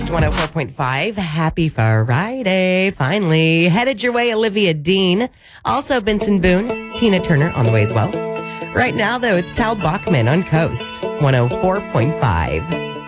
Coast 104.5. Happy Friday. Finally. Headed your way, Olivia Dean. Also, Benson Boone, Tina Turner on the way as well. Right now, though, it's Tal Bachman on Coast 104.5.